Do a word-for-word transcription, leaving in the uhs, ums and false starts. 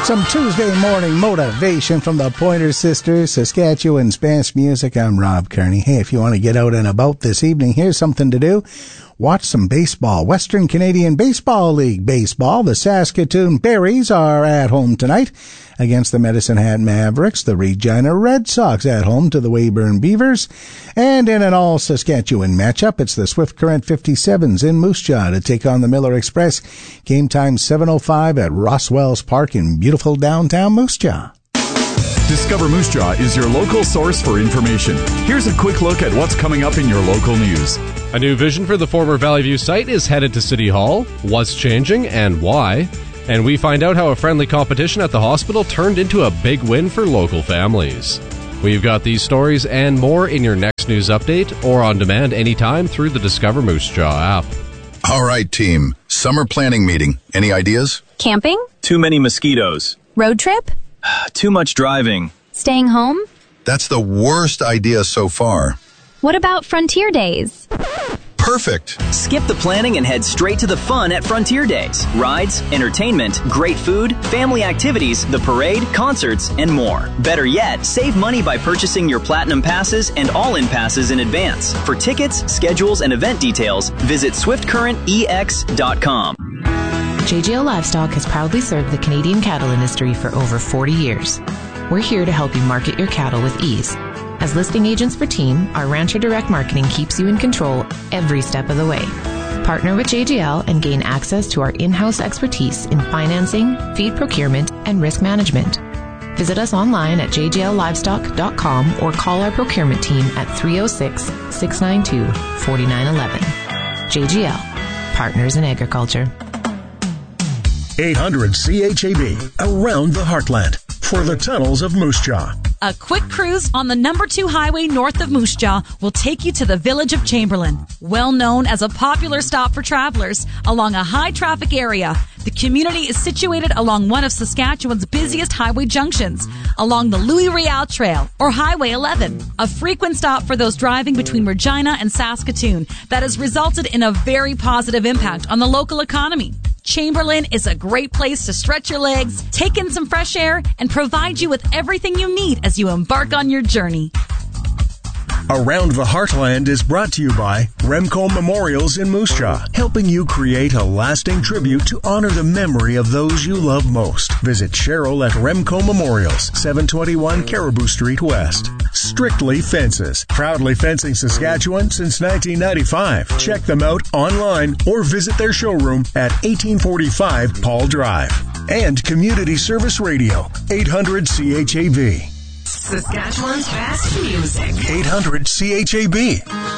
Some Tuesday morning motivation from the Pointer Sisters, Saskatchewan's best music. I'm Rob Kearney. Hey, if you want to get out and about this evening, here's something to do. Watch some baseball. Western Canadian Baseball League baseball. The Saskatoon Berries are at home tonight against the Medicine Hat Mavericks. The Regina Red Sox at home to the Weyburn Beavers. And in an all-Saskatchewan matchup, it's the Swift Current fifty-sevens in Moose Jaw to take on the Miller Express. Game time seven oh five at Rosswells Park in beautiful downtown Moose Jaw. Discover Moose Jaw is your local source for information. Here's a quick look at what's coming up in your local news. A new vision for the former Valley View site is headed to City Hall. What's changing and why? And we find out how a friendly competition at the hospital turned into a big win for local families. We've got these stories and more in your next news update or on demand anytime through the Discover Moose Jaw app. All right, team. Summer planning meeting. Any ideas? Camping? Too many mosquitoes. Road trip? Too much driving. Staying home? That's the worst idea so far. What about Frontier Days? Perfect. Skip the planning and head straight to the fun at Frontier Days. Rides, entertainment, great food, family activities, the parade, concerts, and more. Better yet, save money by purchasing your Platinum Passes and All-In Passes in advance. For tickets, schedules, and event details, visit swift current e x dot com. J G L Livestock has proudly served the Canadian cattle industry for over forty years. We're here to help you market your cattle with ease. As listing agents for Team, our Rancher Direct Marketing keeps you in control every step of the way. Partner with J G L and gain access to our in-house expertise in financing, feed procurement, and risk management. Visit us online at j g l livestock dot com or call our procurement team at three oh six, six nine two, four nine one one. J G L, Partners in Agriculture. eight hundred C H A B, around the heartland, for the tunnels of Moose Jaw. A quick cruise on the number two highway north of Moose Jaw will take you to the village of Chamberlain. Well known as a popular stop for travelers along a high-traffic area, the community is situated along one of Saskatchewan's busiest highway junctions, along the Louis Riel Trail, or Highway eleven, a frequent stop for those driving between Regina and Saskatoon that has resulted in a very positive impact on the local economy. Chamberlain is a great place to stretch your legs, take in some fresh air, and provide you with everything you need as you embark on your journey. Around the Heartland is brought to you by Remco Memorials in Moose Jaw, helping you create a lasting tribute to honor the memory of those you love most. Visit Cheryl at Remco Memorials, seven twenty-one Caribou Street West. Strictly Fences, proudly fencing Saskatchewan since nineteen ninety-five. Check them out online or visit their showroom at eighteen forty-five Paul Drive. And Community Service Radio, eight hundred C H A B. Saskatchewan's best music. eight hundred C H A B.